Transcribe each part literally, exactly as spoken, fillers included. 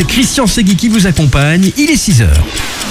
c'est Christian Segui qui vous accompagne. Il est six heures.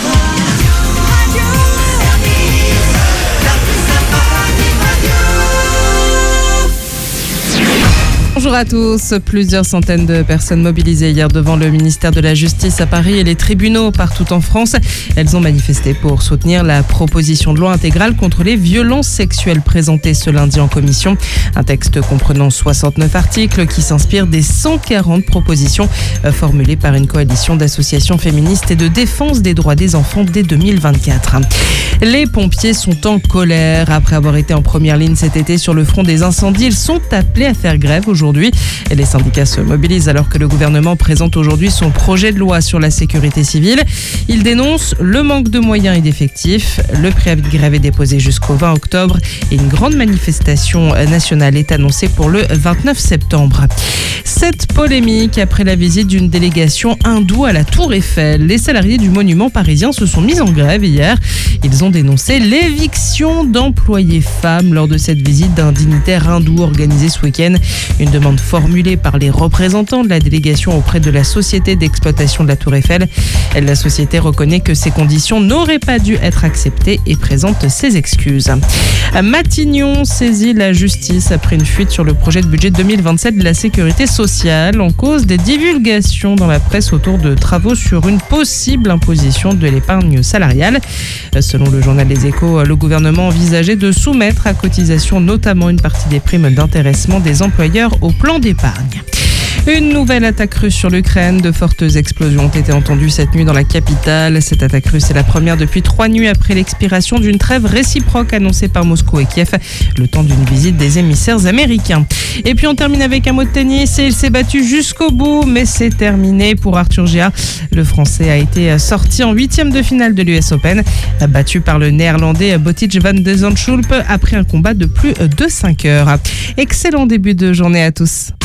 Bonjour à tous. Plusieurs centaines de personnes mobilisées hier devant le ministère de la Justice à Paris et les tribunaux partout en France. Elles ont manifesté pour soutenir la proposition de loi intégrale contre les violences sexuelles présentée ce lundi en commission. Un texte comprenant soixante-neuf articles qui s'inspire des cent quarante propositions formulées par une coalition d'associations féministes et de défense des droits des enfants dès deux mille vingt-quatre. Les pompiers sont en colère. Après avoir été en première ligne cet été sur le front des incendies, ils sont appelés à faire grève aujourd'hui. Et les syndicats se mobilisent alors que le gouvernement présente aujourd'hui son projet de loi sur la sécurité civile. Ils dénoncent le manque de moyens et d'effectifs. Le préavis de grève est déposé jusqu'au vingt octobre et une grande manifestation nationale est annoncée pour le vingt-neuf septembre. Cette polémique après la visite d'une délégation hindoue à la Tour Eiffel. Les salariés du monument parisien se sont mis en grève hier. Ils ont dénoncé l'éviction d'employés femmes lors de cette visite d'un dignitaire hindou organisée ce week-end. Une demande formulée par les représentants de la délégation auprès de la société d'exploitation de la Tour Eiffel. La société reconnaît que ces conditions n'auraient pas dû être acceptées et présente ses excuses. Matignon saisit la justice après une fuite sur le projet de budget deux mille vingt-sept de la sécurité sociale en cause des divulgations dans la presse autour de travaux sur une possible imposition de l'épargne salariale. Selon le journal Les Échos, le gouvernement envisageait de soumettre à cotisation notamment une partie des primes d'intéressement des employeurs au plan d'épargne. Une nouvelle attaque russe sur l'Ukraine. De fortes explosions ont été entendues cette nuit dans la capitale. Cette attaque russe est la première depuis trois nuits après l'expiration d'une trêve réciproque annoncée par Moscou et Kiev, le temps d'une visite des émissaires américains. Et puis on termine avec un mot de tennis et il s'est battu jusqu'au bout, mais c'est terminé pour Arthur Gia. Le Français a été sorti en huitième de finale de l'U S Open, battu par le Néerlandais Botic van de Zandschulp après un combat de plus de cinq heures. Excellent début de journée à tous.